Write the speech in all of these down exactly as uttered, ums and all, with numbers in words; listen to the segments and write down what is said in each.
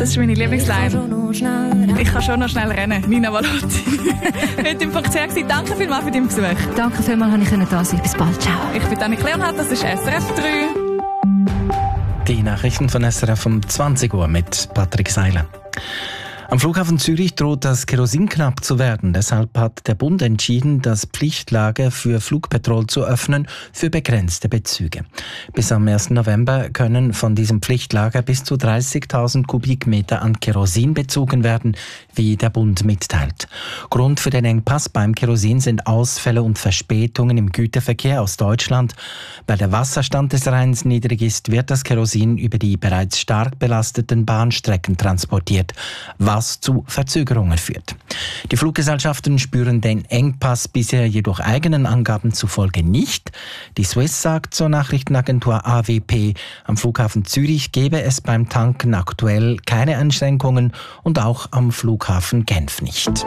Das ist meine Lieblingsline. Ich kann schon noch schnell rennen. Nina Valotti. Heute im Verkehr gewesen. Danke vielmals für deinen Besuch. Danke vielmals, dass ich da sein. Bis bald. Ciao. Ich bin Annik Leonhardt, das ist S R F drei. Die Nachrichten von S R F um zwanzig Uhr mit Patrick Seiler. Am Flughafen Zürich droht das Kerosin knapp zu werden. Deshalb hat der Bund entschieden, das Pflichtlager für Flugpetrol zu öffnen für begrenzte Bezüge. Bis am ersten November können von diesem Pflichtlager bis zu dreißigtausend Kubikmeter an Kerosin bezogen werden, wie der Bund mitteilt. Grund für den Engpass beim Kerosin sind Ausfälle und Verspätungen im Güterverkehr aus Deutschland. Weil der Wasserstand des Rheins niedrig ist, wird das Kerosin über die bereits stark belasteten Bahnstrecken transportiert, was zu Verzögerungen führt. Die Fluggesellschaften spüren den Engpass bisher jedoch eigenen Angaben zufolge nicht. Die Swiss sagt zur Nachrichtenagentur A W P, am Flughafen Zürich gebe es beim Tanken aktuell keine Einschränkungen und auch am Flughafen Genf nicht.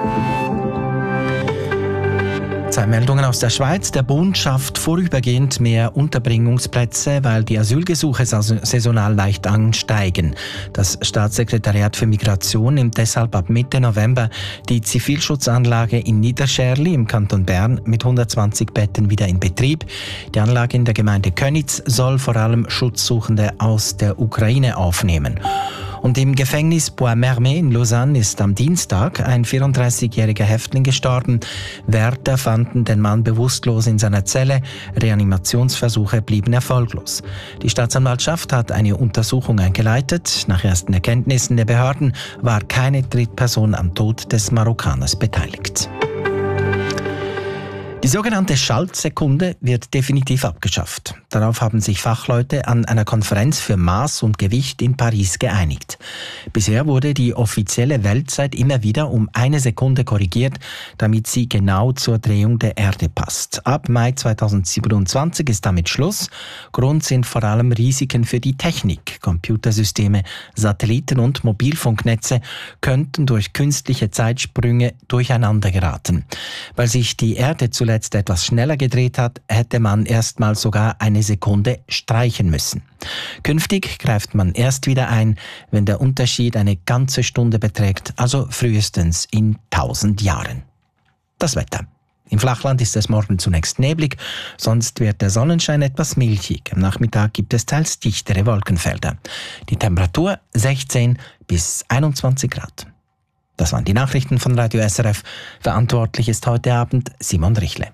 Zwei Meldungen aus der Schweiz. Der Bund schafft vorübergehend mehr Unterbringungsplätze, weil die Asylgesuche saisonal leicht ansteigen. Das Staatssekretariat für Migration nimmt deshalb ab Mitte November die Zivilschutzanlage in Niederscherli im Kanton Bern mit hundertzwanzig Betten wieder in Betrieb. Die Anlage in der Gemeinde Köniz soll vor allem Schutzsuchende aus der Ukraine aufnehmen. Und im Gefängnis Bois-Mermet in Lausanne ist am Dienstag ein vierunddreißigjähriger Häftling gestorben. Wärter fanden den Mann bewusstlos in seiner Zelle. Reanimationsversuche blieben erfolglos. Die Staatsanwaltschaft hat eine Untersuchung eingeleitet. Nach ersten Erkenntnissen der Behörden war keine Drittperson am Tod des Marokkaners beteiligt. Die sogenannte Schaltsekunde wird definitiv abgeschafft. Darauf haben sich Fachleute an einer Konferenz für Maß und Gewicht in Paris geeinigt. Bisher wurde die offizielle Weltzeit immer wieder um eine Sekunde korrigiert, damit sie genau zur Drehung der Erde passt. Ab Mai zweitausendsiebenundzwanzig ist damit Schluss. Grund sind vor allem Risiken für die Technik. Computersysteme, Satelliten und Mobilfunknetze könnten durch künstliche Zeitsprünge durcheinander geraten. Weil sich die Erde zuletzt etwas schneller gedreht hat, hätte man erstmal sogar eine Sekunde streichen müssen. Künftig greift man erst wieder ein, wenn der Unterschied eine ganze Stunde beträgt, also frühestens in tausend Jahren. Das Wetter. Im Flachland ist es morgen zunächst neblig, sonst wird der Sonnenschein etwas milchig. Am Nachmittag gibt es teils dichtere Wolkenfelder. Die Temperatur sechzehn bis einundzwanzig Grad. Das waren die Nachrichten von Radio S R F. Verantwortlich ist heute Abend Simon Richle.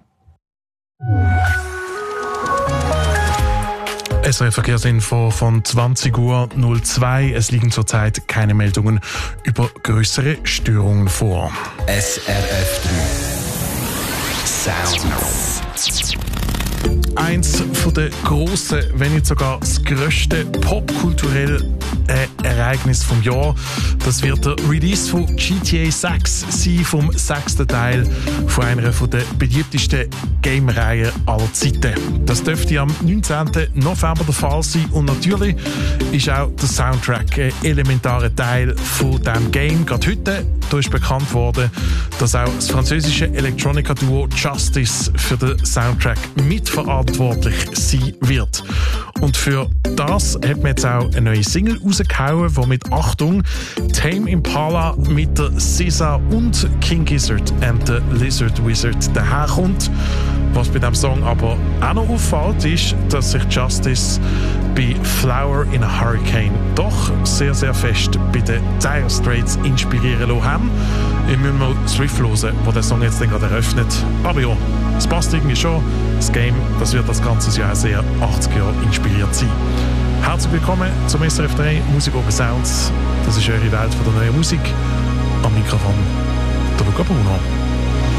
S R F Verkehrsinfo von zwanzig Uhr null zwei. Es liegen zurzeit keine Meldungen über größere Störungen vor. S R F drei Sounds. Eins von der grossen, wenn nicht sogar das grösste popkulturelle äh, Ereignis vom Jahr. Das wird der Release von G T A sechs sein, vom sechsten Teil von einer von der beliebtesten Game-Reihen aller Zeiten. Das dürfte am neunzehnten November der Fall sein und natürlich ist auch der Soundtrack ein elementarer Teil von diesem Game. Gerade heute da ist bekannt worden, dass auch das französische Electronica-Duo Justice für den Soundtrack mitverantwortlich sein wird. Und für das hat man jetzt auch eine neue Single rausgehauen, die mit Achtung Tame Impala mit der S Z A und King Gizzard and the Lizard Wizard daherkommt. Was bei diesem Song aber auch noch auffällt, ist, dass sich Justice bei Flower in a Hurricane doch sehr, sehr fest bei den Dire Straits inspirieren lassen haben. Wir müssen mal das Riff hören, wo der Song jetzt gerade eröffnet. Aber ja, es passt irgendwie schon. Das Game, das wird das ganze Jahr sehr achtziger Jahre inspiriert sein. Herzlich willkommen zum S R F drei Musik Open Sounds. Das ist eure Welt von der neuen Musik. Am Mikrofon der Luca Bruno.